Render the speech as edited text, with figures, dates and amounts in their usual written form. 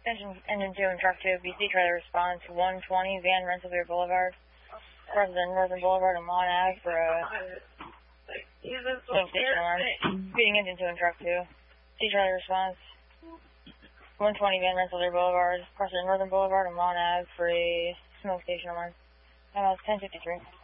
Attention, engine 2 and truck 2, BC trailer response 120 Van Rensselaer Boulevard, across the Northern Boulevard and Lawn Ave for a smoke station alarm. Speeding engine 2 and truck 2. BC trailer response 120 Van Rensselaer Boulevard, across the Northern Boulevard and Lawn Ave for a smoke station alarm. 1053.